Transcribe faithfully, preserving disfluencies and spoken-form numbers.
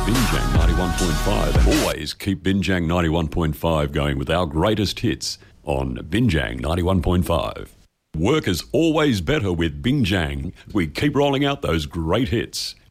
Binjang ninety-one point five. And always keep Binjang ninety-one point five going with our greatest hits on Binjang ninety-one point five. Work is always better with Binjang. We keep rolling out those great hits.